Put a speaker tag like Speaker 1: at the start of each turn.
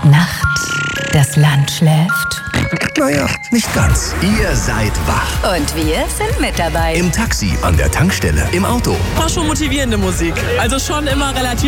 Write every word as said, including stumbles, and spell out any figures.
Speaker 1: Nacht, das Land schläft.
Speaker 2: Naja, nicht ganz. Ihr seid wach.
Speaker 1: Und wir sind mit dabei.
Speaker 2: Im Taxi, an der Tankstelle, im Auto.
Speaker 3: War schon motivierende Musik. Also schon immer relativ